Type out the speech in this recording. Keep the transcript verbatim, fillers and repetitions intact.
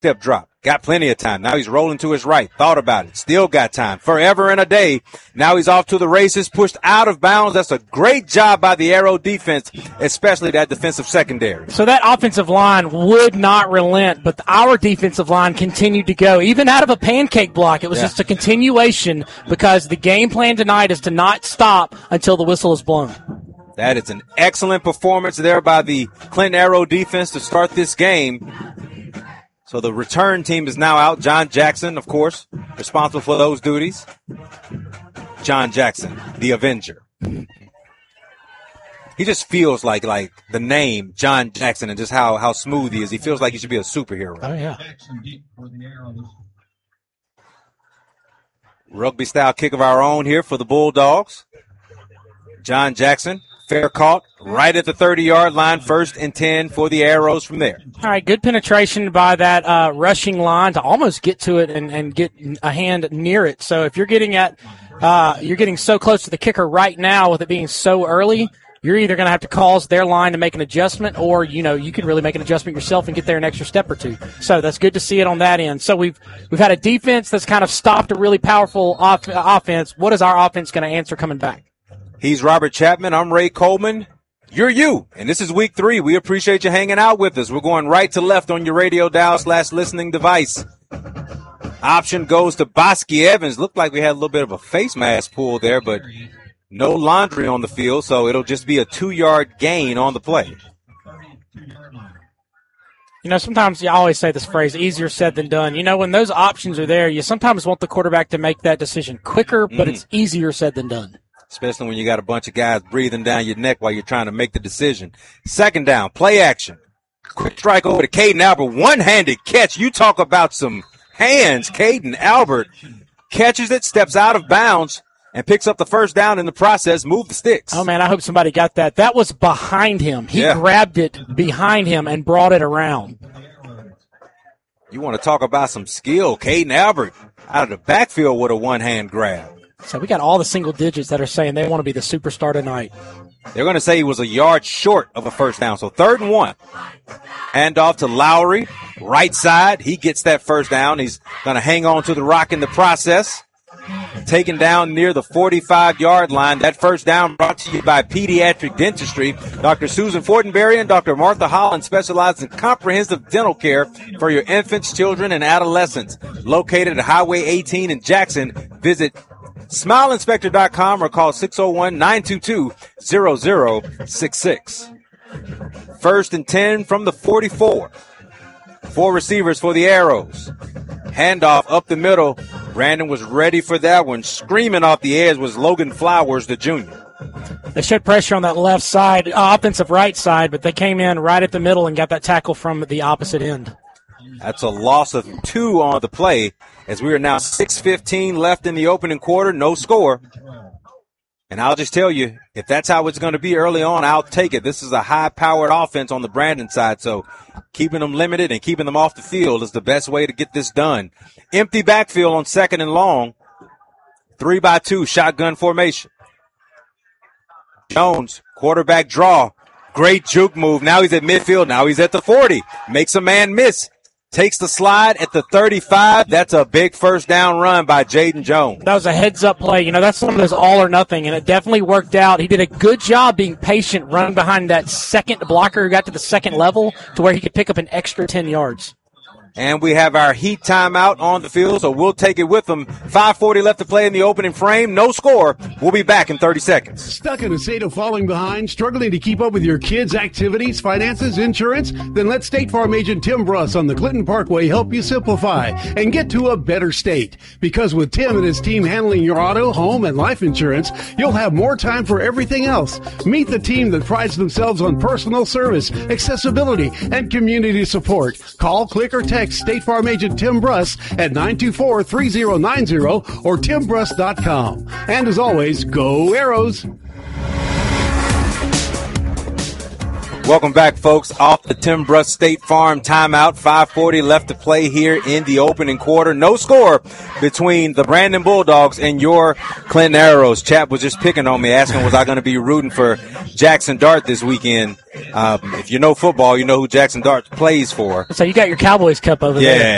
step drop. Got plenty of time. Now he's rolling to his right. Thought about it. Still got time. Forever and a day. Now he's off to the races. Pushed out of bounds. That's a great job by the Arrow defense, especially that defensive secondary. So that offensive line would not relent, but our defensive line continued to go. Even out of a pancake block, it was yeah. just a continuation because the game plan tonight is to not stop until the whistle is blown. That is an excellent performance there by the Clinton Arrow defense to start this game. So the return team is now out. John Jackson, of course, responsible for those duties. John Jackson, the Avenger. He just feels like like the name John Jackson and just how, how smooth he is. He feels like he should be a superhero. Oh, yeah. Rugby style kick of our own here for the Bulldogs. John Jackson. Fair caught right at the thirty-yard line, first and ten for the Arrows from there. All right, good penetration by that uh, rushing line to almost get to it and, and get a hand near it. So if you're getting at, uh, you're getting so close to the kicker right now with it being so early, you're either going to have to cause their line to make an adjustment or, you know, you can really make an adjustment yourself and get there an extra step or two. So that's good to see it on that end. So we've we've had a defense that's kind of stopped a really powerful off- offense. What is our offense going to answer coming back? He's Robert Chapman. I'm Ray Coleman. You're you. And this is week three. We appreciate you hanging out with us. We're going right to left on your radio dial slash listening device. Option goes to Bosky Evans. Looked like we had a little bit of a face mask pull there, but no laundry on the field, so it'll just be a two-yard gain on the play. You know, sometimes you always say this phrase, easier said than done. You know, when those options are there, you sometimes want the quarterback to make that decision quicker, but mm. it's easier said than done. Especially when you got a bunch of guys breathing down your neck while you're trying to make the decision. Second down, play action. Quick strike over to Caden Albert. One-handed catch. You talk about some hands. Caden Albert catches it, steps out of bounds, and picks up the first down in the process, move the sticks. Oh, man, I hope somebody got that. That was behind him. He yeah. grabbed it behind him and brought it around. You want to talk about some skill. Caden Albert out of the backfield with a one-hand grab. So we got all the single digits that are saying they want to be the superstar tonight. They're going to say he was a yard short of a first down. So third and one. Hand off to Lowry, right side. He gets that first down. He's going to hang on to the rock in the process. Taken down near the forty-five-yard line. That first down brought to you by Pediatric Dentistry. Doctor Susan Fortenberry and Doctor Martha Holland specialize in comprehensive dental care for your infants, children, and adolescents. Located at Highway eighteen in Jackson. Visit smile inspector dot com or call six oh one, nine two two, zero zero six six. First and ten from the forty-four. Four receivers for the Arrows. Handoff up the middle. Brandon was ready for that one. Screaming off the edge was Logan Flowers, the junior. They showed pressure on that left side, uh, offensive right side, but they came in right at the middle and got that tackle from the opposite end. That's a loss of two on the play as we are now six fifteen left in the opening quarter, no score. And I'll just tell you, if that's how it's going to be early on, I'll take it. This is a high-powered offense on the Brandon side, so keeping them limited and keeping them off the field is the best way to get this done. Empty backfield on second and long. Three by two, shotgun formation. Jones, quarterback draw. Great juke move. Now he's at midfield. Now he's at the forty. Makes a man miss. Takes the slide at the thirty-five. That's a big first down run by Jaden Jones. That was a heads-up play. You know, that's some of those all or nothing, and it definitely worked out. He did a good job being patient, running behind that second blocker who got to the second level to where he could pick up an extra ten yards. And we have our heat timeout on the field, so we'll take it with them. five forty left to play in the opening frame. No score. We'll be back in thirty seconds. Stuck in a state of falling behind? Struggling to keep up with your kids' activities, finances, insurance? Then let State Farm agent Tim Bruss on the Clinton Parkway help you simplify and get to a better state. Because with Tim and his team handling your auto, home, and life insurance, you'll have more time for everything else. Meet the team that prides themselves on personal service, accessibility, and community support. Call, click, or text State Farm agent Tim Bruss at nine two four, three zero nine zero or tim bruss dot com. And as always, go Arrows! Welcome back, folks. Off the Tim Bruss State Farm timeout. five forty left to play here in the opening quarter. No score between the Brandon Bulldogs and your Clinton Arrows. Chap was just picking on me, asking was I going to be rooting for Jackson Dart this weekend. Um, if you know football, you know who Jackson Dart plays for. So you got your Cowboys cup over yeah, there.